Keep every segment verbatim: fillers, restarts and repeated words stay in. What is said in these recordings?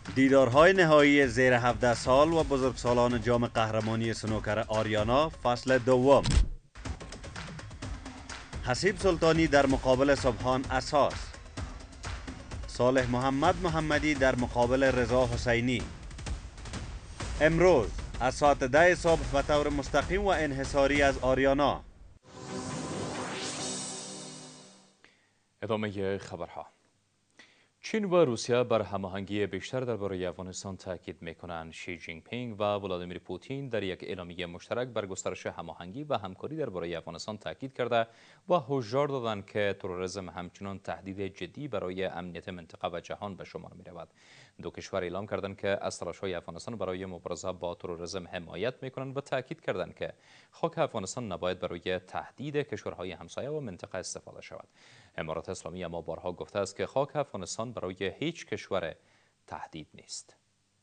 دیدارهای نهایی زیر هفده سال و بزرگسالان جام قهرمانی سنوکر آریانا فصل دوم. حسیب سلطانی در مقابل سبحان اساس، صالح محمد محمدی در مقابل رضا حسینی. امروز از ساعت ده صبح به طور مستقیم و انحصاری از آریانا. ادامه خبرها. چین و روسیه بر هماهنگی بیشتر درباره افغانستان تاکید می‌کنند. شی جین پینگ و ولادیمیر پوتین در یک اعلامیه مشترک بر گسترش هماهنگی و همکاری درباره افغانستان تاکید کرده و هشدار دادند که تروریسم همچنان تهدید جدی برای امنیت منطقه و جهان به شمار می‌رود. دو کشور اعلام کردند که از تلاش‌های افغانستان برای مبارزه با تروریسم حمایت می‌کنند و تاکید کردند که خاک افغانستان نباید برای تهدید کشورهای همسایه و منطقه استفاده شود. امارات اسلامی اما بارها گفته است که خاک افغانستان برای هیچ کشور تهدید نیست.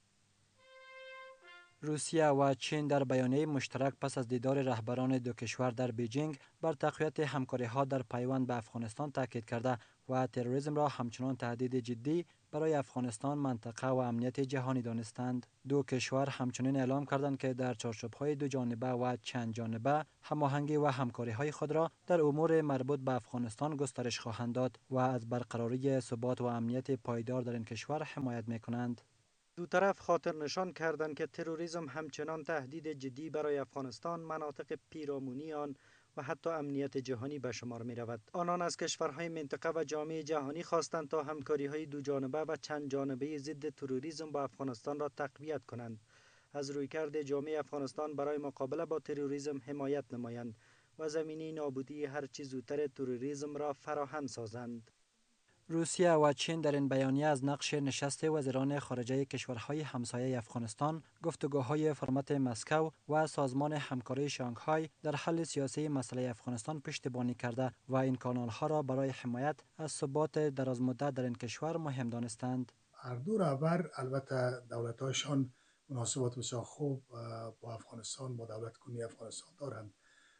روسیه و چین در بیانیه مشترک پس از دیدار رهبران دو کشور در بیجینگ بر تقویت همکاری‌ها در پیوند به افغانستان تاکید کرده و تروریسم را همچنان تهدید جدی برای افغانستان، منطقه و امنیت جهانی دانستند. دو کشور همچنین اعلام کردند که در چارچوب‌های دو جانبه و چند جانبه هماهنگی و همکاری‌های خود را در امور مربوط به افغانستان گسترش خواهند داد و از برقراری ثبات و امنیت پایدار در این کشور حمایت می‌کنند. دو طرف خاطر نشان کردند که تروریسم همچنان تهدید جدی برای افغانستان، مناطق پیرامونی آن و حتی امنیت جهانی به شمار می رود. آنان از کشورهای منطقه و جامعه جهانی خواستند تا همکاری‌های دو جانبه و چند جانبه ضد تروریسم با افغانستان را تقویت کنند، از رویکرد جامعه افغانستان برای مقابله با تروریسم حمایت نمایند و زمینه نابودی هرچه زودتر تروریسم را فراهم سازند. روسیه و چین در این بیانیه از نقش نشست وزیران خارجه کشورهای همسایه افغانستان، گفتگوهای فرمت مسکو و سازمان همکاری شانگهای در حل سیاسی مسئله افغانستان پشتیبانی کرده و این کانالها را برای حمایت از ثبات درازمدت در این کشور مهم دانستند. هر دو رهبر البته دولت‌هایشان مناسبات بسیار خوب با افغانستان، با دولت کنی افغانستان دارند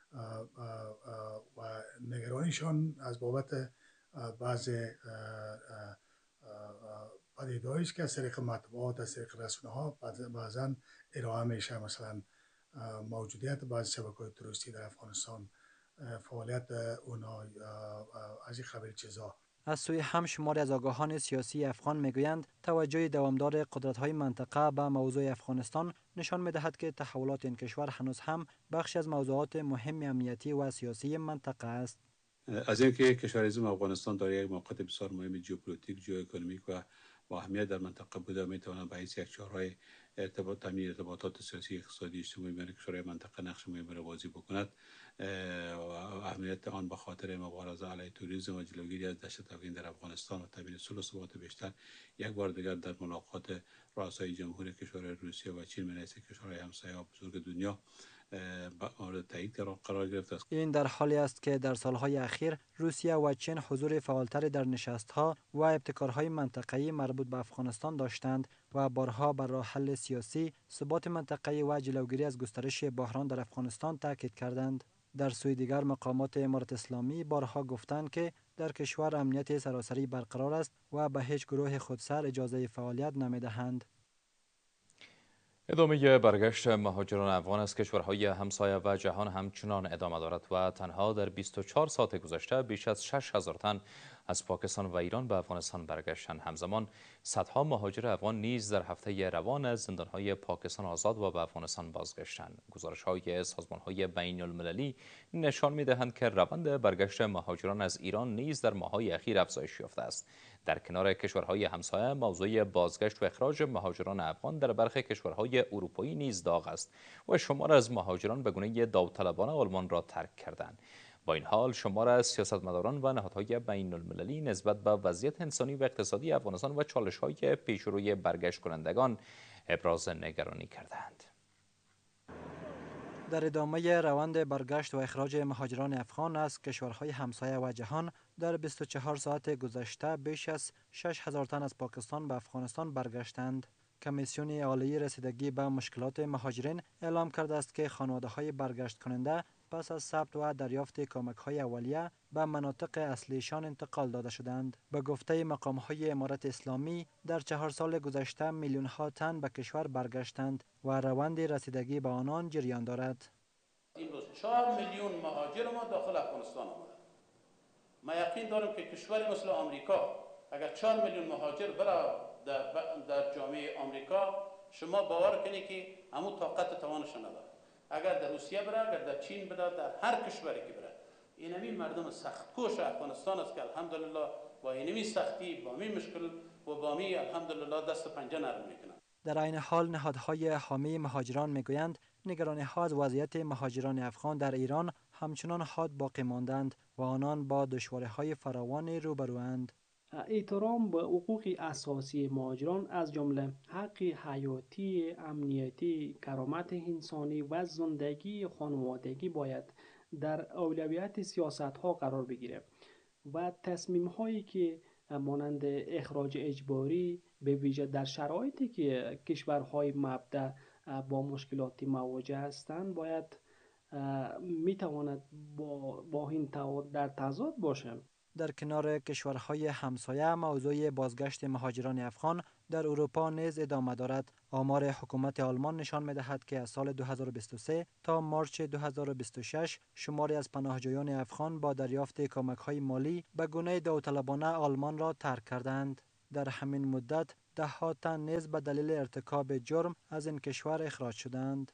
و نگرانیشان از بابت بعض پدیده‌هایی است که از طریق مطبوعات، از طریق رسانه‌ها بعضاً ارائه میشه، مثلا موجودیت بعض شبکه‌های تروریستی در افغانستان، فعالیت اونا، از این قبیل چیزا. از سوی هم شماری از آگاهان سیاسی افغان میگویند توجه دوامدار قدرت‌های منطقه به موضوع افغانستان نشان می‌دهد که تحولات این کشور هنوز هم بخشی از موضوعات مهم امنیتی و سیاسی منطقه است. از اینکه کشور افغانستان در یک موقعیت بسیار مهم ژئوپلیتیک، ژئواکونومیک و با اهمیت در منطقه بوده، میتواند به حیث یک چهارراه ارتباط تامین ارتباطات سیاسی، اقتصادی، اجتماعی بین کشورهای منطقه نقش مهمی را بازی بکند. و اهمیت آن به خاطر مبارزه علیه تروریسم و جلوگیری از دهشت افکنی در افغانستان و تامین صلح و ثبات بیشتر یک بار دیگر در ملاقات رؤسای جمهور کشورهای روسیه و چین من حیث کشورهای همسایه و بزرگ دنیا مورد تایید قرار گرفته است. این در حالی است که در سالهای اخیر روسیه و چین حضور فعالتری در نشست‌ها و ابتکارهای منطقه‌ای مربوط به افغانستان داشتند و بارها بر راه حل سیاسی، ثبات منطقه‌ای و جلوگیری از گسترش بحران در افغانستان تاکید کردند. در سوی دیگر مقامات امارت اسلامی بارها گفتند که در کشور امنیت سراسری برقرار است و به هیچ گروه خودسر اجازه فعالیت نمی‌دهند. ادامه برگشت مهاجران افغان از کشورهای همسایه و جهان همچنان ادامه دارد و تنها در بیست و چهار ساعت گذشته بیش از شش هزار تن از پاکستان و ایران به افغانستان برگشتند. همزمان صدها مهاجر افغان نیز در هفته روان از زندانهای پاکستان آزاد و به افغانستان بازگشتند. گزارش‌های سازمان‌های بین المللی نشان می‌دهند که روند برگشت مهاجران از ایران نیز در ماه‌های اخیر افزایش یافته است. در کنار کشورهای همسایه، موضوع بازگشت و اخراج مهاجران افغان در برخی کشورهای اروپایی نیز داغ است و شمار از مهاجران به گونه داوطلبانه آلمان را ترک کردند. با این حال شمار از سیاستمداران و نهادهای بین المللی نسبت به وضعیت انسانی و اقتصادی افغانستان و چالش‌های پیشروی برگشت کنندگان ابراز نگرانی کردند. در ادامه روند برگشت و اخراج مهاجران افغان از کشورهای همسایه و جهان، در بیست و چهار ساعت گذشته بیش از شش هزار تن از پاکستان به افغانستان برگشتند. کمیسیون عالی رسیدگی به مشکلات مهاجرین اعلام کرده است که خانواده‌های برگشت کننده پس از ثبت و دریافت کمک‌های اولیه به مناطق اصلیشان انتقال داده شدند. به گفته مقام‌های امارت اسلامی در چهار سال گذشته میلیون‌ها تن به کشور برگشتند و روند رسیدگی به آنان جریان دارد. این روز چهار میلیون مهاجر ما داخل افغانستان آمده. ما یقین دارم که کشوری مثل آمریکا اگر چهار میلیون مهاجر برای در, در جامعه آمریکا، شما باور کنید که همون طاقت توانش نداره. اگر در روسیه بره، اگر در چین بره، در هر کشوری که بره، این همین مردم سخت کوش افغانستان است که الحمدلله با اینمی سختی، با همین مشکل و با همین الحمدلله دست پنجه نرم میکنن. در عین حال نهادهای حامی مهاجران میگویند نگرانی‌ها از وضعیت مهاجران افغان در ایران همچنان حاد باقی ماندند و آنان با دشواری‌های فراوان روبروند. احترام به حقوق اساسی مهاجران از جمله حق حیاتی، امنیتی، کرامت انسانی و زندگی خانوادگی باید در اولویت سیاست‌ها قرار بگیرد و تصمیم‌هایی که مانند اخراج اجباری به ویژه در شرایطی که کشورهای مبدأ با مشکلاتی مواجه هستند باید میتواند با با این در تضاد باشند. در کنار کشورهای همسایه موضوع بازگشت مهاجران افغان در اروپا نیز ادامه دارد. آمار حکومت آلمان نشان می‌دهد که از سال دو هزار و بیست و سه تا مارچ دو هزار و بیست و شش شماری از پناهجویان افغان با دریافت کمک‌های مالی به گونه داوطلبانه آلمان را ترک کردند. در همین مدت ده ها تن نیز به دلیل ارتکاب جرم از این کشور اخراج شدند.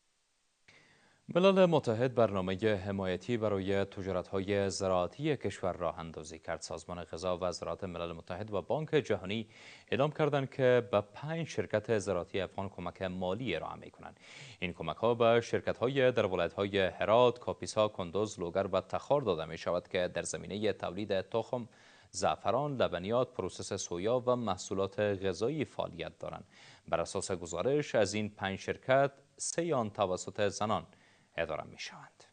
ملل متحد برنامه حمایتی برای تجارت‌های زراعتی کشور راه اندازی کرد. سازمان غذا و زراعت ملل متحد و بانک جهانی اعلام کردند که به پنج شرکت زراعتی افغان کمک مالی ارائه می‌کنند. این کمک‌ها به شرکت‌های در ولایت‌های هرات، کاپیسا، کندوز، لوگر و تخار داده می‌شود که در زمینه تولید تخم، زعفران، لبنیات، پروسس سویا و محصولات غذایی فعالیت دارند. بر اساس گزارش از این پنج شرکت، سه آن توسط زنان اداره می شوند.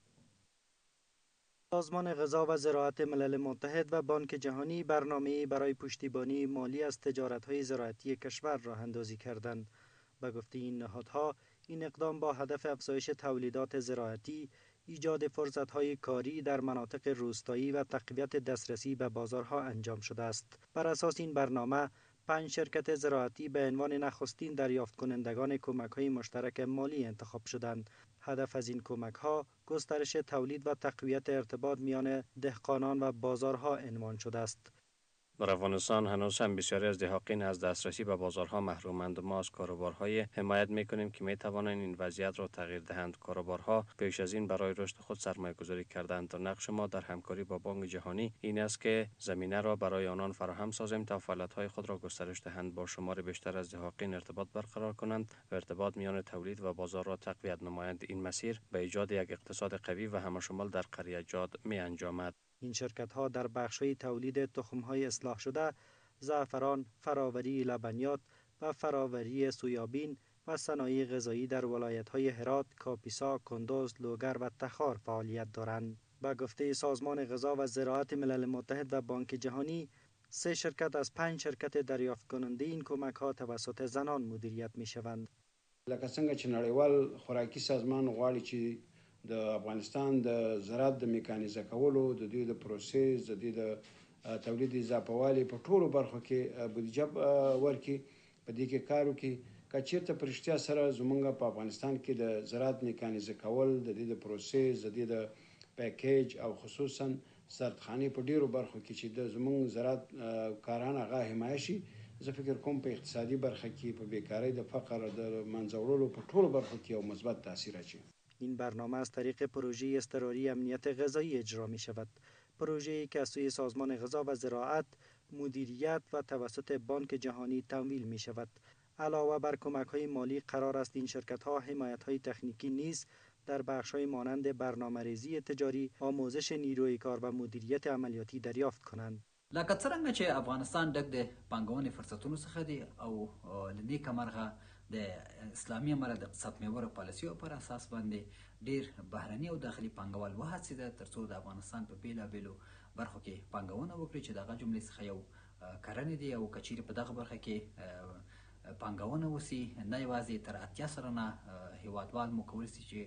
سازمان غذا و زراعت ملل متحد و بانک جهانی برنامه‌ای برای پشتیبانی مالی از تجارت‌های زراعتی کشور راه اندازی کردند. به گفته این نهادها، این اقدام با هدف افزایش تولیدات زراعتی، ایجاد فرصت‌های کاری در مناطق روستایی و تقویت دسترسی به بازارها انجام شده است. بر اساس این برنامه، پنج شرکت زراعتی به عنوان نخستین دریافت کنندگان کمک‌های مشترک مالی انتخاب شدند. هدف از این کمک‌ها گسترش تولید و تقویت ارتباط میان دهقانان و بازارها عنوان شده است. در افغانستان هنوز هم بسیاری از دهقان از دسترسی به بازارها محرومند. ما از کاروبارهای حمایت میکنیم که میتوانند این وضعیت را تغییر دهند. کاروبارها پیش از این برای رشد خود سرمایه گذاری کردند. نقش ما در همکاری با بانک جهانی این است که زمینه را برای آنان فراهم سازیم تا فعالیت‌های خود را گسترش دهند، با شمار بیشتر از دهقان ارتباط برقرار کنند و ارتباط میان تولید و بازار را تقویت نمایند. این مسیر به ایجاد یک اقتصاد قوی و همشمول در قریه جات می انجامد. این شرکت‌ها در بخش‌های تولید تخم‌های اصلاح شده، زعفران، فراوری لبنیات و فراوری سویابین و صنایع غذایی در ولایت‌های هرات، کاپیسا، کندوز، لوگر و تخار فعالیت دارند. به گفته سازمان غذا و زراعت ملل متحد و بانک جهانی، سه شرکت از پنج شرکت دریافت کننده این کمک‌ها توسط زنان مدیریت می‌شوند. لکه څنګه چې نړیوال خوراکي سازمان غواړي چې د افغانستان د زراعت د میکانیزه کولو، د دوی د پروسس، د دوی د تولید اضافه والي په ټولو برخو کې بودیجه ورکړي، په دې کې کار وکړي. که چېرته په رښتیا سره زموږ په افغانستان کې د زراعت میکانیزه کول، د دوی د پروسس، د دوی د پیکیج او خصوصا سردخانې په ډیرو برخو کې چې د زموږ زراعت کاران هغه حمایه شي، زه فکر کوم په اقتصادي برخه کې، په بیکاری، د فقر د منځه وړلو په ټولو برخو کې یو مثبت تاثیر اچوي. این برنامه از طریق پروژه اضطراری امنیت غذایی اجرا می شود. پروژه‌ای که از سوی سازمان غذا و زراعت مدیریت و توسط بانک جهانی تمویل می شود. علاوه بر کمک‌های مالی، قرار است این شرکت‌ها حمایت‌های تکنیکی نیز در بخش‌های مانند برنامه‌ریزی تجاری، آموزش نیروی کار و مدیریت عملیاتی دریافت کنند. لکه څرنګه چې افغانستان ډک د پانګونې فرصتونو څخه دی او له دې کمرغه د اسلامي امارت د اقتصاد محور پالیسیو پر اساس باندې ډیر بهرني او داخلي پانګوال وهڅېده ترڅو د افغانستان په بیلابیلو برخو کې پانګونه وکړي چې دغه جملې څخه یو کرنې دی او که چیرې په دغه برخه کې پانګونه وسي، نه یوازې تر اتیا سلنه هیوادوال مو کولی شي چې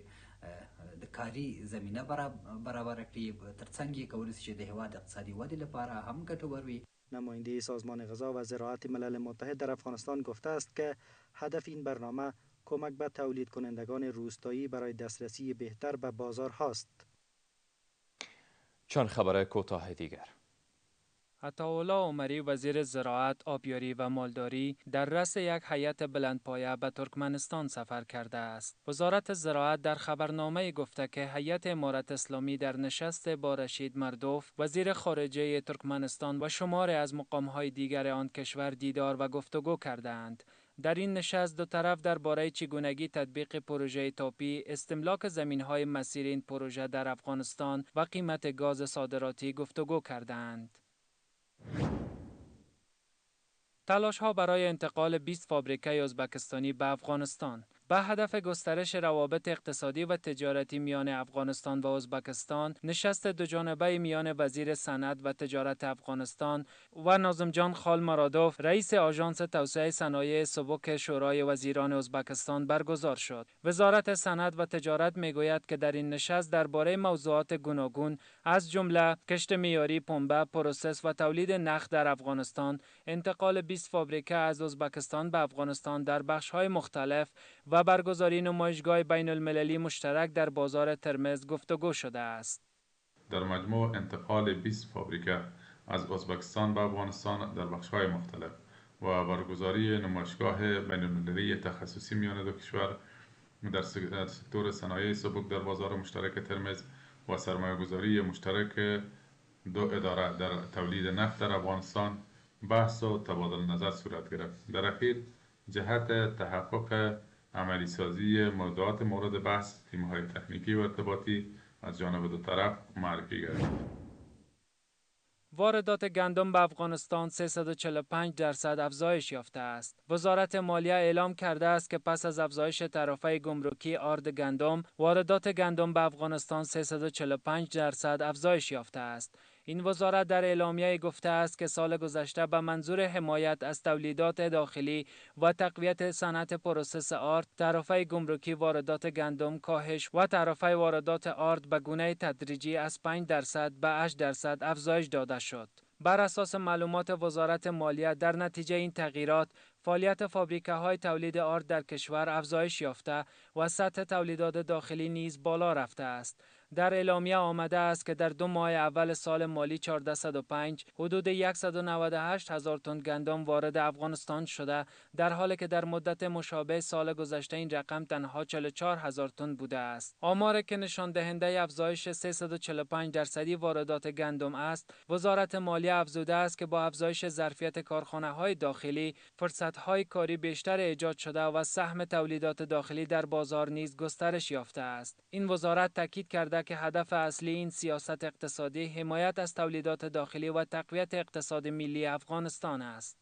د کاري زمینه برابر کړي، ترڅنګ یې کولی شي چې د هیواد اقتصادي ودې لپاره هم ګټور وي. نماینده سازمان غذا و زراعت ملل متحد در افغانستان گفته است که هدف این برنامه کمک به تولید کنندگان روستایی برای دسترسی بهتر به بازار هاست. چند خبر کوتاه دیگر. عطاالله عمری وزیر زراعت، آبیاری و مالداری در رأس یک هیئت بلندپایه به ترکمنستان سفر کرده است. وزارت زراعت در خبرنامه گفته که هیئت امارت اسلامی در نشست با رشید مردوف وزیر خارجه ترکمنستان و شماری از مقام‌های دیگر آن کشور دیدار و گفتگو کردند. در این نشست دو طرف درباره چگونگی تطبیق پروژه تاپی، استملاک زمین‌های مسیر این پروژه در افغانستان و قیمت گاز صادراتی گفتگو کردند. تلاش ها برای انتقال بیست فابریکه ازبکستانی به افغانستان به هدف گسترش روابط اقتصادی و تجارتی میان افغانستان و ازبکستان، نشست دوجانبه میان وزیر صنعت و تجارت افغانستان و ناظم جان خالمرادوف، رئیس آژانس توسعه صنایع سبک شورای وزیران ازبکستان برگزار شد. وزارت صنعت و تجارت میگوید که در این نشست درباره موضوعات گوناگون از جمله کشت معیاری پنبه، پروسس و تولید نخ در افغانستان، انتقال بیست فابریکه از ازبکستان به افغانستان در بخش‌های مختلف و برگزاری نمایشگاه بین المللی مشترک در بازار ترمز گفتگو شده است. در مجموع انتقال بیست فابریکه از ازبکستان به افغانستان در بخش‌های مختلف و برگزاری نمایشگاه بین المللی تخصصی میان دو کشور در سکتور صنایع سبک در بازار مشترک ترمز و سرمایه‌گذاری مشترک دو اداره در تولید نفت در افغانستان بحث و تبادل نظر صورت گرفت. در اخیر جهت تحقق عملی سازی موضوعات مورد بحث، تیم‌های تکنیکی و ارتباطی از جانب دو طرف معرفی گردید. واردات گندم به افغانستان سیصد و چهل و پنج درصد افزایش یافته است. وزارت مالیه اعلام کرده است که پس از افزایش تعرفه گمرکی آرد گندم، واردات گندم به افغانستان سیصد و چهل و پنج درصد افزایش یافته است. این وزارت در اعلامیه گفته است که سال گذشته به منظور حمایت از تولیدات داخلی و تقویت صنعت پروسس آرد، تعرفه گمرکی واردات گندم کاهش و تعرفه واردات آرد به گونه تدریجی از پنج درصد به هشت درصد افزایش داده شد. بر اساس معلومات وزارت مالیه، در نتیجه این تغییرات فعالیت فابریکه های تولید آرد در کشور افزایش یافته و سطح تولیدات داخلی نیز بالا رفته است. در اعلامیه آمده است که در دو ماه اول سال مالی چهارصد و پنج حدود صد و نود و هشت هزار تن گندم وارد افغانستان شده، در حالی که در مدت مشابه سال گذشته این رقم تنها چهل و چهار هزار تن بوده است. آماری که نشان دهنده افزایش سیصد و چهل و پنج درصدی واردات گندم است. وزارت مالیه افزوده است که با افزایش ظرفیت کارخانه های داخلی، فرصت های کاری بیشتر ایجاد شده و سهم تولیدات داخلی در بازار نیز گسترش یافته است. این وزارت تاکید کرده که هدف اصلی این سیاست اقتصادی حمایت از تولیدات داخلی و تقویت اقتصاد ملی افغانستان است.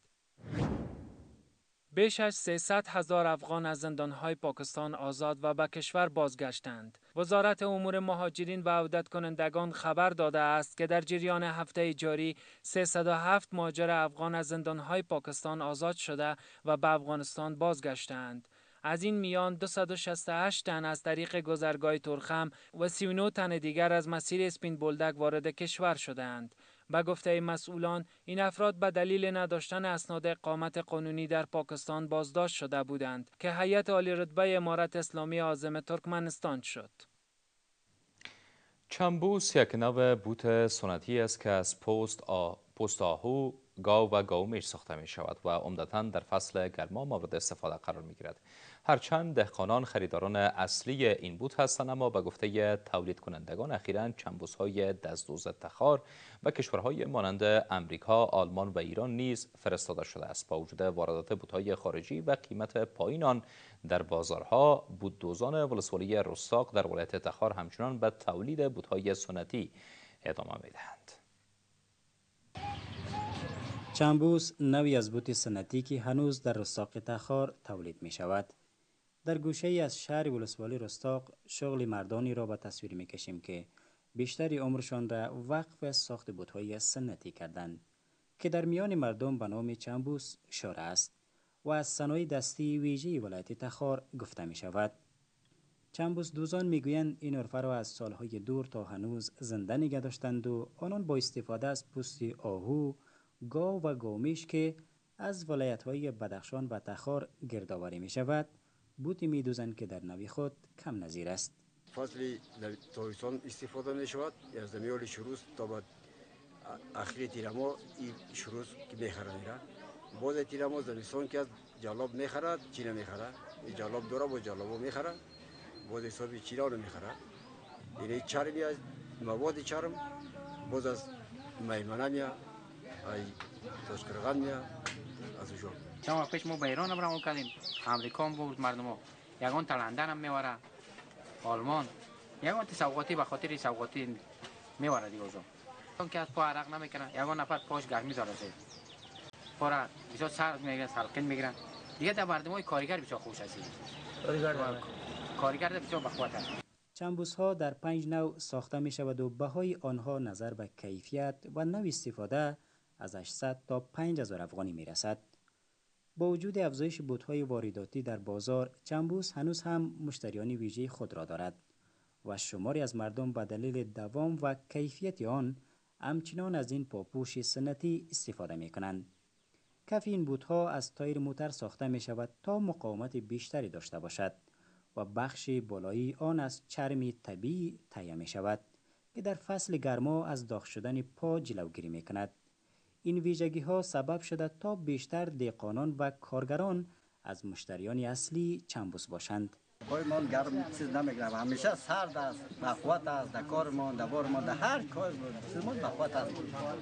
بیش از سیصد هزار افغان از زندانهای پاکستان آزاد و به کشور بازگشتند. وزارت امور مهاجرین و عودت کنندگان خبر داده است که در جریان هفته جاری سیصد و هفت مهاجر افغان از زندانهای پاکستان آزاد شده و به افغانستان بازگشتند. از این میان دویست و شصت و هشت تن از طریق گذرگاه ترخم و سی و نه تن دیگر از مسیر اسپین بولدک وارد کشور شدند. به گفته مسئولان، این افراد به دلیل نداشتن اسناد اقامت قانونی در پاکستان بازداشت شده بودند که هیئت عالی رتبه امارت اسلامی عازم ترکمنستان شد. چنبوس یک نوع بوت سنتی است که از پوست آ... پوست آهو، گاو و گاومیش ساخته می شود و عمدتاً در فصل گرما مورد استفاده قرار می گیرد. هرچند دهقانان خریداران اصلی این بوت هستند، اما به گفته تولید کنندگان اخیراً چنبوس های دستدوز تخار و کشورهای مانند امریکا، آلمان و ایران نیز فرستاده شده است. با وجود واردات بوت‌های خارجی و قیمت پایین آن در بازارها، بوت‌دوزان ولسوالی رستاق در ولایت تخار همچنان به تولید بوت‌های سنتی ادامه می‌دهند. چنبوس نوعی از بوت سنتی که هنوز در رستاق تخار تولید می شود. در گوشه ای از شهر ولسوالی رستاق شغل مردانی را به تصویر می کشیم که بیشتری عمرشان را وقف ساخت بوت‌های سنتی کردند که در میان مردم به نام چنبوس شهره است و از صنایع دستی ویژه ولایت تخار گفته می شود. چنبوس دوزان میگویند این عرفه را از سالهای دور تا هنوز زنده نگه داشتند و آنان با استفاده از پوست آهو، گاو و گاومیش که از ولایت‌های بدخشان و تخار گردآوری می شود، بوتی می دوزند که در نوع خود کم نظیر است. فصل تابستان استفاده می شود، از میول شروع تا بعد آخر تیر ماه این شروع که میخره میره. باز تیر ماه زمستان که از جلاب میخره، چی نمیخره. این جلاب داره با جلابو میخره. باز حسابی چیرا رو میخره. این چرمی از مواد چرم باز از میمنه میا، ای تشکرگان میا از اوجا. چند وقت پیش ما به ایران برام کردیم. امریکا هم بود مردم. یگان تا لندن هم میوره. آلمان. یگان تی سوغاتی به خاطر سوغاتی میوره دیگه اوجا. اون که از پا عرق نمیکنه. یگان نفر پاش گرمی زاره سه. پورا بسیار سرد میگیرن، سلقین میگیرن. دیگه در مردمای کارگر بسیار خوش هستی. کارگر بسیار بخوات هست. چنبوس ها در پنج نوع ساخته می شود و بهای آنها نظر به کیفیت و نوع استفاده از هشتصد تا پنج هزار افغانی می رسد. با وجود افزایش بوت‌های وارداتی در بازار، چنبوس هنوز هم مشتریان ویژه خود را دارد و شماری از مردم به دلیل دوام و کیفیت آن همچنان از این پاپوش سنتی استفاده می کنند. کف این بوت‌ها از تایر موتر ساخته می شود تا مقاومت بیشتری داشته باشد و بخش بالایی آن از چرم طبیعی تهیه می شود که در فصل گرما از داغ شدن پا جلوگیری می کند. این ویژگی ها سبب شده تا بیشتر دهقانان و کارگران از مشتریان اصلی چنبوس باشند. پای من گرم چیز نمیگیره، همیشه سرد است، بخوات است، در کار من، در بار من، در هر کار چیز من بخوات است.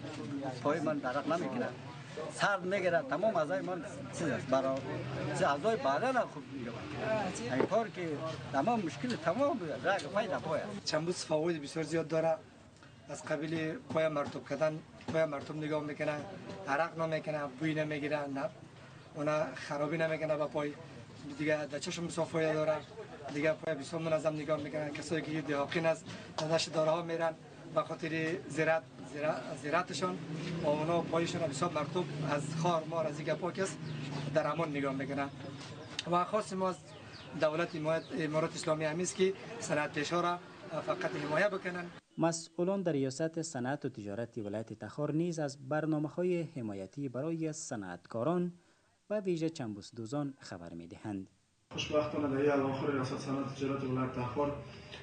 پای من درق نمیگیره، سرد میگیره، تمام اعضای من چیز است، برای اعضای بدن خوب میگه. این کار که تمام مشکل تمام رگ پای در پای است. چنبوس فواید بسیار زیاد داره، از قبیل پای مرطوب کردن، پای مرطوب نگاه میکنه، عرق نمیکنه، بوی نمیگیره، نه اونا خرابی نمیکنه با پای دیگه. در چشم مسافایه داره دیگه، پای بسیار منظم نگاه میکنن. کسایی که دهاقین است در دشت داره ها میرن به خاطر زراعت زراعتشان و اونا پایشون بسیار مرطوب از خار مار از دیگه پاک است، در امان نگاه میکنن. و خاص ما از دولت امارات اسلامی هم است که صنعت‌ها را فقط حمایت بکنن. مسئولان در ریاست صنعت و تجارت ولایت تخار نیز از برنامه‌های حمایتی برای صنعتکاران و ویژه چنبوس دوزان خبر می‌دهند. خوشبختانه در این اواخر ریاست صنعت و تجارت ولایت تخار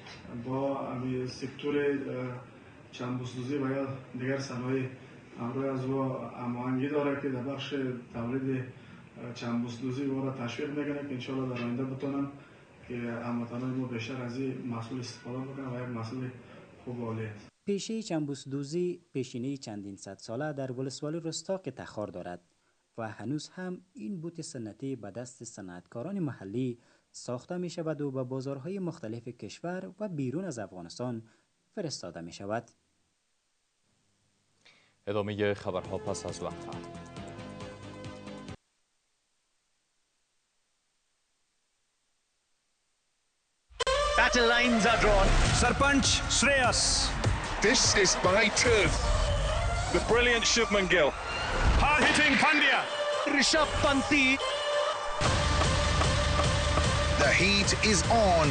با سکتور چنبوس دوزی و یا دیگر صنایع همراه از او هماهنگی داره که در بخش تولید چنبوس دوزی او را تشویق می‌کنه که انشاءالله در آینده بتونن که هموطنان ما بیشتر از این محصول استفاده بکنن و یک محصول خوب و عالی است. پیشه چنبوس دوزی پیشینه چندین صد ساله در ولسوالی رستاق تخار دارد و هنوز هم این بوت سنتی به دست صنعتکاران محلی ساخته می شود و به بازارهای مختلف کشور و بیرون از افغانستان فرستاده می شود. ادامه خبرها پس از وقفه. Battle lines are drawn. Sarpanch Shreyas. This is my turf. The brilliant Shubman Gill. Hard-hitting Pandya. Rishabh Panti. The heat is on.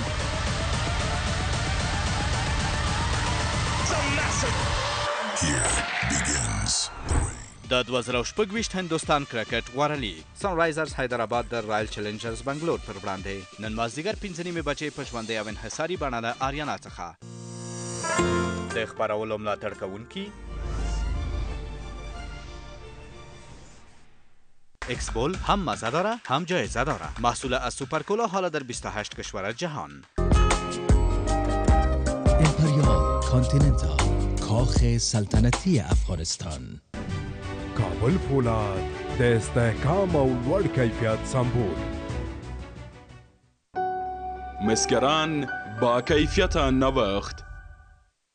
It's a massive. Here begins the rain. د دوه زره شپږ هندوستان کرکټ غوره لیگ سنرایزرز حیدرآباد د رایل چیلنجرز بنگلور پر وړاندې نن مازدیګر پنځه نیمې بجې په ژوندۍ او انحصاري بڼه له آریانا څخه د خپرولو ملاتړ کوونکي ایکس بول هم مزه داره هم جایزه داره. محصول از سوپرکولا حالا در بیست و هشت کشور جهان. امپریال کانتیننتال، کاخ سلطنتی افغانستان. کابل فولاد د استحکام او لوړ کیفیت سمبول. مسگران با کیفیت نوخت